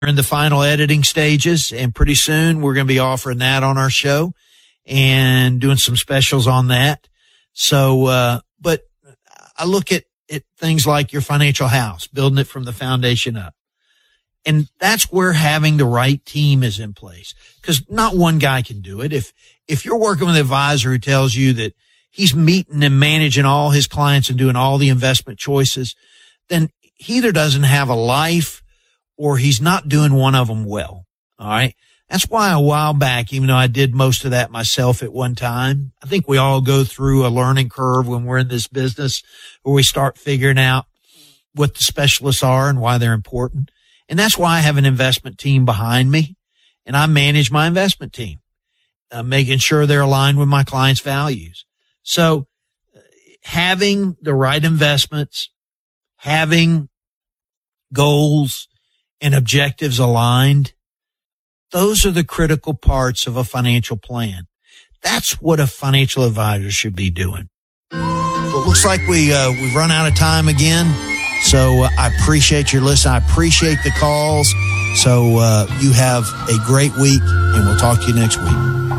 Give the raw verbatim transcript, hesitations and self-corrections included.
in the final editing stages, and pretty soon we're going to be offering that on our show and doing some specials on that. So, uh, but I look at, at things like your financial house, building it from the foundation up. And that's where having the right team is in place, because not one guy can do it. If, if you're working with an advisor who tells you that he's meeting and managing all his clients and doing all the investment choices, then he either doesn't have a life or he's not doing one of them well. All right. That's why a while back, even though I did most of that myself at one time, I think we all go through a learning curve when we're in this business where we start figuring out what the specialists are and why they're important. And that's why I have an investment team behind me, and I manage my investment team, uh, making sure they're aligned with my clients' values. So uh, having the right investments, having goals and objectives aligned, those are the critical parts of a financial plan. That's what a financial advisor should be doing. Well, it looks like we, uh, we've run out of time again. So uh, I appreciate your listen. I appreciate the calls. So uh, you have a great week, and we'll talk to you next week.